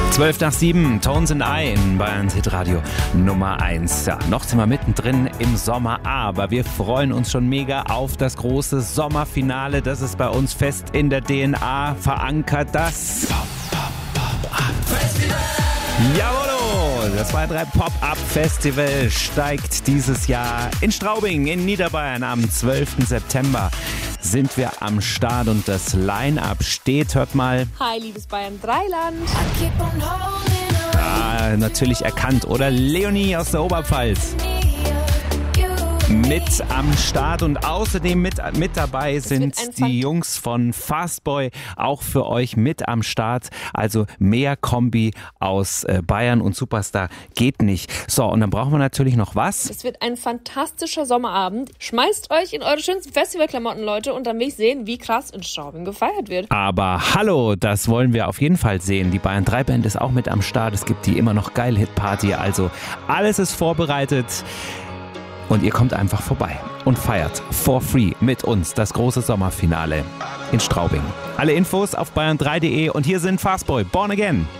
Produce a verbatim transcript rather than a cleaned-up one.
zwölf nach sieben, Tones and I in Bayerns Hitradio Nummer eins. Ja, noch sind wir mittendrin im Sommer, aber wir freuen uns schon mega auf das große Sommerfinale. Das ist bei uns fest in der D N A verankert. Das Pop-Up-Festival. Jawollo! Das zwei drei Pop-Up-Festival steigt dieses Jahr in Straubing in Niederbayern am zwölften September. Sind wir am Start und das Line-Up steht, hört mal. Hi, liebes Bayern drei Land. Ah, natürlich erkannt, oder? Leonie aus der Oberpfalz. Mit am Start und außerdem mit, mit dabei sind die Jungs von Fastboy, auch für euch mit am Start. Also mehr Kombi aus Bayern und Superstar geht nicht. So, und dann brauchen wir natürlich noch was. Es wird ein fantastischer Sommerabend. Schmeißt euch in eure schönsten Festivalklamotten, Leute, und dann will ich sehen, wie krass in Straubing gefeiert wird. Aber hallo, das wollen wir auf jeden Fall sehen. Die Bayern drei Band ist auch mit am Start. Es gibt die immer noch geile Hit-Party. Also alles ist vorbereitet. Und ihr kommt einfach vorbei und feiert for free mit uns das große Sommerfinale in Straubing. Alle Infos auf bayern drei punkt de und hier sind Fastboy, Born Again.